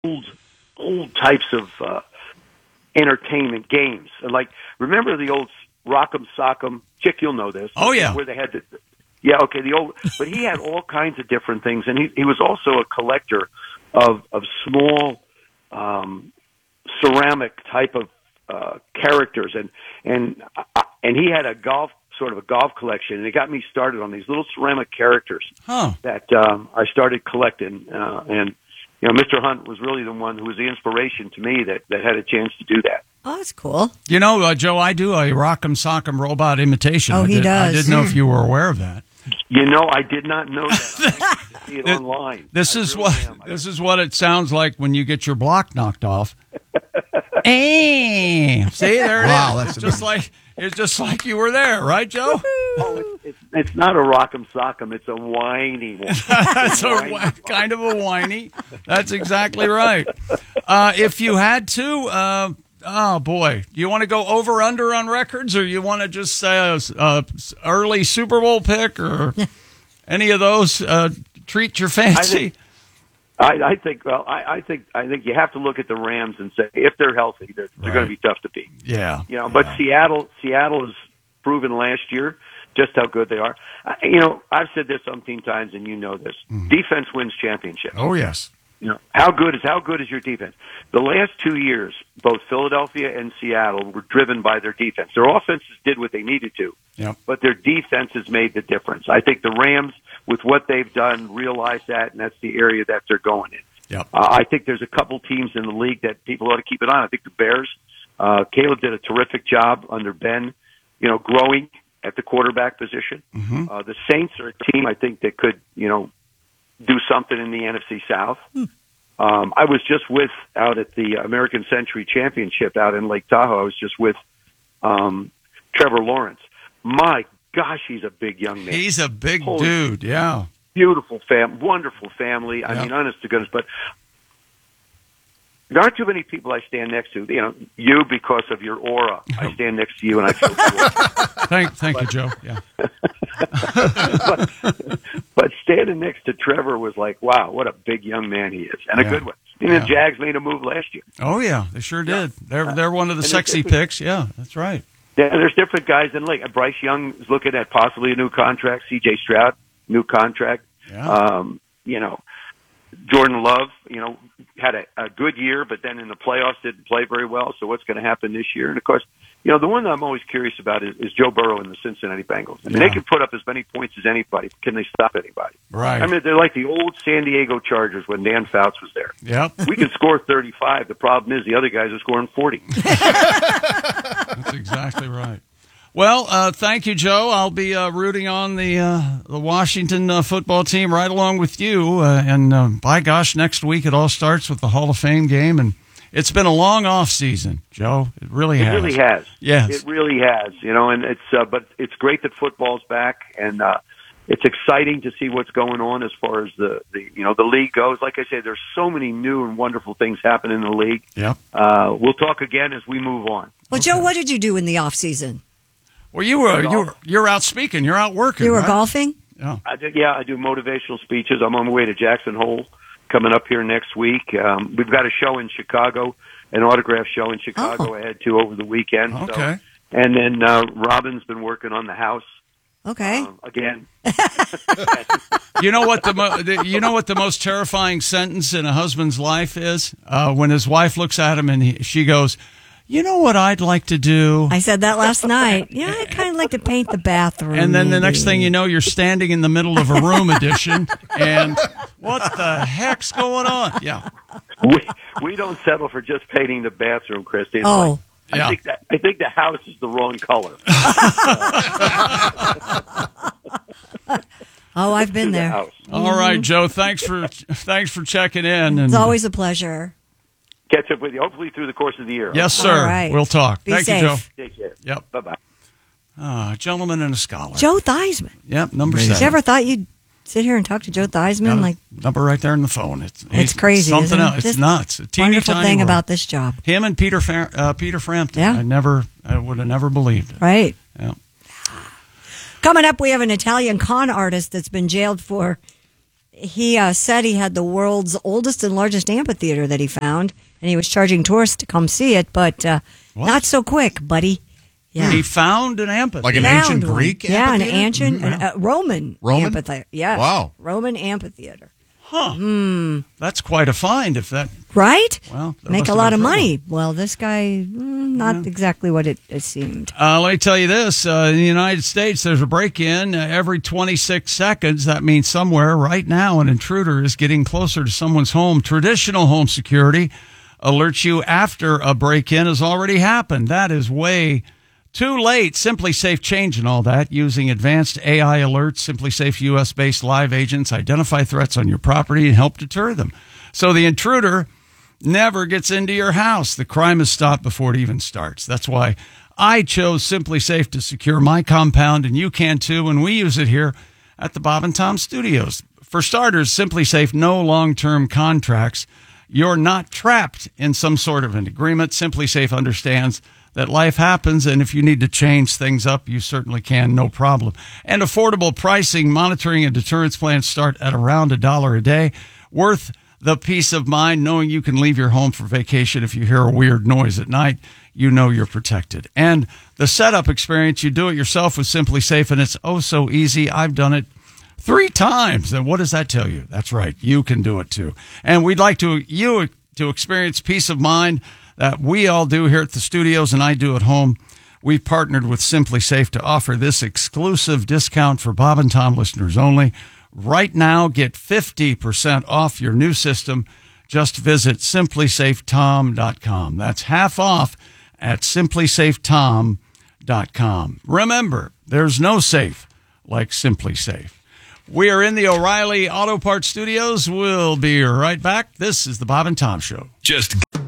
old types of entertainment games. Like, remember the old Rock'em Sock'em? Chick, you'll know this. Oh, yeah. Where they had the... Yeah, okay, but he had all kinds of different things, and he was also a collector of small ceramic type of characters, and he had a golf collection, and it got me started on these little ceramic characters that I started collecting, and Mr. Hunt was really the one who was the inspiration to me that had a chance to do that. Oh, that's cool. Joe, I do a Rock'em Sock'em robot imitation. Oh, he does. I didn't know if you were aware of that. I did not know that. I see it online. This is what it sounds like when you get your block knocked off. See, there it is. Wow, that's just like you were there, right, Joe? Oh, it's not a Rock'em Sock'em. It's a whiny one. It's kind of a whiny. That's exactly right. If you had to, oh boy, do you want to go over under on records, or you want to just say early Super Bowl pick, or any of those? Treat your fancy. I think you have to look at the Rams and say, if they're healthy, they're going to be tough to beat. Yeah. But Seattle has proven last year just how good they are. I've said this umpteen times, and you know this. Mm-hmm. Defense wins championships. Oh, yes. How good is your defense? The last 2 years, both Philadelphia and Seattle were driven by their defense. Their offenses did what they needed to, but their defenses made the difference. I think the Rams, with what they've done, realize that, and that's the area that they're going in. Yep. I think there's a couple teams in the league that people ought to keep an eye on. I think the Bears. Caleb did a terrific job under Ben, growing at the quarterback position. Mm-hmm. The Saints are a team I think that could, do something in the NFC South. I was just out at the American Century Championship out in Lake Tahoe. I was just with Trevor Lawrence. My gosh, he's a big young man. He's a big dude, yeah. Beautiful wonderful family. I mean, honest to goodness, but there aren't too many people I stand next to. You because of your aura. I stand next to you, and I feel cool. Thank you, Joe. Yeah. but standing next to Trevor was like, wow, what a big young man he is, and a good one. The Jags made a move last year. Oh yeah, they sure did. They're one of the sexy picks. Yeah, that's right. Yeah, there's different guys in the league. Bryce Young is looking at possibly a new contract. C.J. Stroud, new contract. Yeah. Jordan Love, had a good year, but then in the playoffs didn't play very well. So what's going to happen this year? And of course, the one that I'm always curious about is Joe Burrow and the Cincinnati Bengals. I mean, they can put up as many points as anybody. Can they stop anybody? Right. I mean, they're like the old San Diego Chargers when Dan Fouts was there. Yep. We can score 35. The problem is the other guys are scoring 40. That's exactly right. Well, thank you, Joe. I'll be rooting on the Washington football team right along with you. And by gosh, next week it all starts with the Hall of Fame game. And it's been a long off season, Joe. It really has. It really has. Yes. It really has. And but it's great that football's back, and it's exciting to see what's going on as far as the league goes. Like I said, there's so many new and wonderful things happening in the league. Yep. We'll talk again as we move on. Well, Joe, what did you do in the off season? Well, you're out speaking. You're out working. You were right? golfing? Yeah. I do motivational speeches. I'm on my way to Jackson Hole coming up here next week. We've got a show in Chicago, an autograph show in Chicago I had to over the weekend. Okay. So, and then Robin's been working on the house. Okay. Again. You know what the most terrifying sentence in a husband's life is? When his wife looks at him and she goes, "You know what I'd like to do?" I said that last night. Yeah, I'd kind of like to paint the bathroom. And then the next thing you know, you're standing in the middle of a room edition, and what the heck's going on? Yeah. We don't settle for just painting the bathroom, Christy. Oh. I think the house is the wrong color. Oh, I've been there. All right, Joe. Thanks for checking in. It's always a pleasure. Catch up with you, hopefully through the course of the year. Yes, sir. Right. We'll talk. Be Thank safe. you, Joe. Take care. Yep. Bye-bye. Gentleman and a scholar. Joe Theismann. Yep, number 7. You ever thought you'd sit here and talk to Joe Theismann? Got a number right there in the phone. It's crazy. Something isn't else. it? It's nuts. A teeny wonderful tiny thing world. about this job. Him and Peter Frampton. Yeah. I would have never believed it. Right. Yeah. Coming up, we have an Italian con artist that's been jailed for he said he had the world's oldest and largest amphitheater that he found, and he was charging tourists to come see it, but not so quick, buddy. Yeah. He found an amphitheater. Like an ancient Greek amphitheater? amphitheater? Yeah, an ancient Roman amphitheater. Yes. Wow. Roman amphitheater. Huh. That's quite a find if that... Right? Well, make a lot of money. Well, this guy, not exactly what it seemed. Let me tell you this. In the United States, there's a break-in every 26 seconds. That means somewhere right now an intruder is getting closer to someone's home. Traditional home security alerts you after a break-in has already happened. That is way too late. SimpliSafe changing all that using advanced AI alerts. SimpliSafe U.S.-based live agents identify threats on your property and help deter them. So the intruder never gets into your house. The crime is stopped before it even starts. That's why I chose SimpliSafe to secure my compound, and you can too, and we use it here at the Bob and Tom Studios. For starters, SimpliSafe, no long-term contracts. You're not trapped in some sort of an agreement. SimpliSafe understands that life happens, and if you need to change things up, you certainly can, no problem. And affordable pricing, monitoring, and deterrence plans start at around $1 a day, worth the peace of mind knowing you can leave your home for vacation if you hear a weird noise at night. You know you're protected. And the setup experience, you do it yourself with SimpliSafe, and it's oh so easy. I've done it 3 times. And what does that tell you? That's right. You can do it too. And we'd like you to experience peace of mind that we all do here at the studios and I do at home. We've partnered with SimpliSafe to offer this exclusive discount for Bob and Tom listeners only. Right now, get 50% off your new system. Just visit simplysafetom.com. That's half off at simplysafetom.com. Remember, there's no safe like SimpliSafe. We are in the O'Reilly Auto Parts Studios. We'll be right back. This is the Bob and Tom Show.